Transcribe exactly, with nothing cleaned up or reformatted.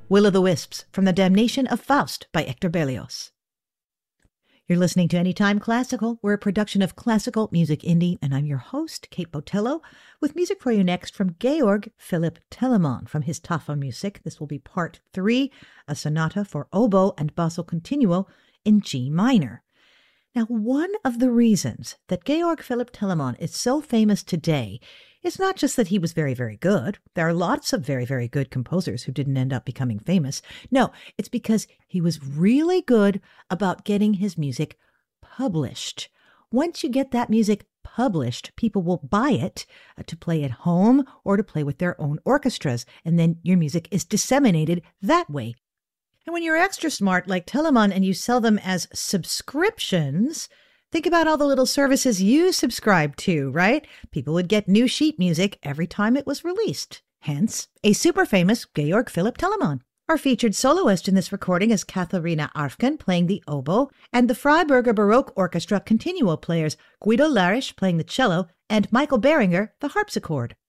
Will o' the Wisps from The Damnation of Faust by Hector Berlioz. You're listening to Anytime Classical. We're a production of Classical Music Indie, and I'm your host, Kate Botello, with music for you next from Georg Philipp Telemann from his Tafelmusik. This will be part three, a sonata for oboe and basso continuo in G minor. Now, one of the reasons that Georg Philipp Telemann is so famous today is not just that he was very, very good. There are lots of very, very good composers who didn't end up becoming famous. No, it's because he was really good about getting his music published. Once you get that music published, people will buy it to play at home or to play with their own orchestras, and then your music is disseminated that way. And when you're extra smart like Telemann and you sell them as subscriptions, think about all the little services you subscribe to, right? People would get new sheet music every time it was released. Hence, a super famous Georg Philipp Telemann. Our featured soloist in this recording is Katharina Arfken playing the oboe, and the Freiburger Baroque Orchestra continuo players Guido Larisch playing the cello and Michael Beringer the harpsichord.